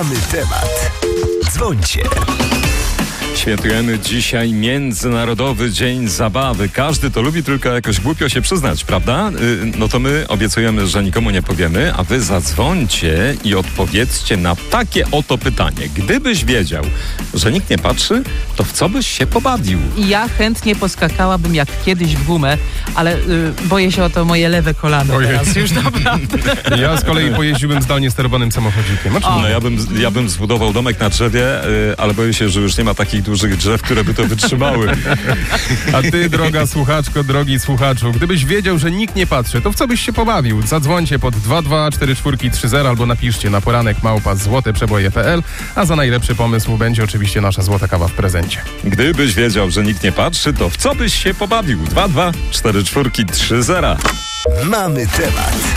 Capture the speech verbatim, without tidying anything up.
Mamy temat. Dzwońcie. Świętujemy dzisiaj Międzynarodowy Dzień Zabawy. Każdy to lubi, tylko jakoś głupio się przyznać, prawda? No to my obiecujemy, że nikomu nie powiemy, a wy zadzwońcie i odpowiedzcie na takie oto pytanie. Gdybyś wiedział, że nikt nie patrzy, to w co byś się pobawił? Ja chętnie poskakałabym jak kiedyś w gumę, ale y, boję się o to moje lewe kolano Ojej. teraz już naprawdę. Ja z kolei pojeździłbym zdalnie sterowanym samochodzikiem. Oczywiście. No ja bym, ja bym zbudował domek na drzewie, yy, ale boję się, że już nie ma takich dużych drzew, które by to wytrzymały. A ty, droga słuchaczko, drogi słuchaczu, gdybyś wiedział, że nikt nie patrzy, to w co byś się pobawił? Zadzwońcie pod dwa dwa cztery cztery trzy zero albo napiszcie na poranek małpa złoteprzeboje kropka p l, a za najlepszy pomysł będzie oczywiście nasza złota kawa w prezencie. Gdybyś wiedział, że nikt nie patrzy, to w co byś się pobawił? dwa dwa cztery cztery trzy zero. Mamy temat.